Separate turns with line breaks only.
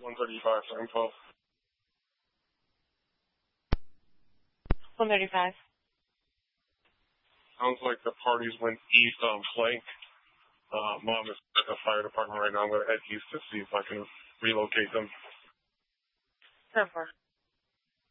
135, 712.
135.
Sounds like the parties went east on Plank. Mom is at the fire department right now. I'm going to head east to see if I can relocate them.
10-4.